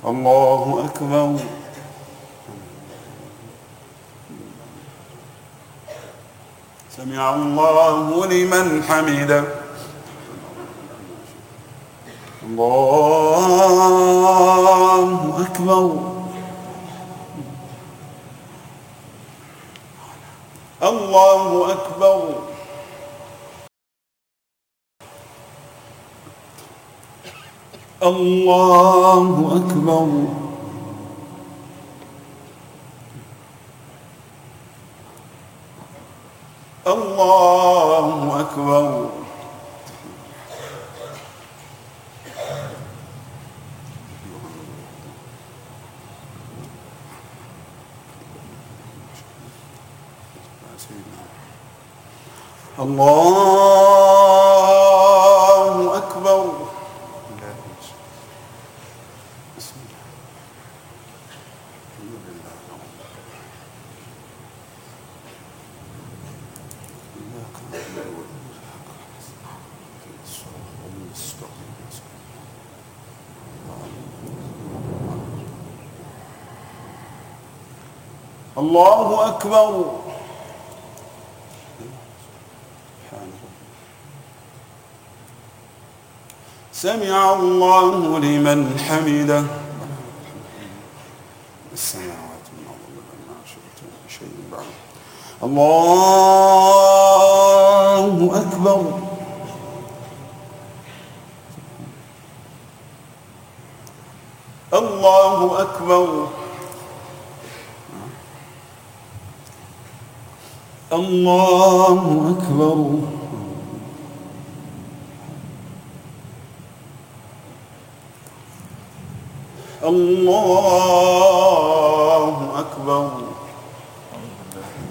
الله أكبر. سمع الله لمن حمده. الله أكبر. الله أكبر. الله أكبر. الله أكبر. الله أكبر. الله أكبر. سمع الله لمن حمده. السماوات والأرض وما شئت من شيء بعد. الله أكبر. الله أكبر. الله أكبر. الله أكبر.